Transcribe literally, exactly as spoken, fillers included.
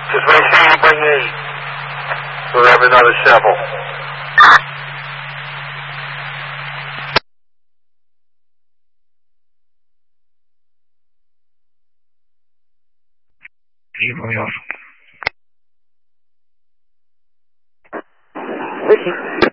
Just make sure you bring eight. So we have another shovel. Switching.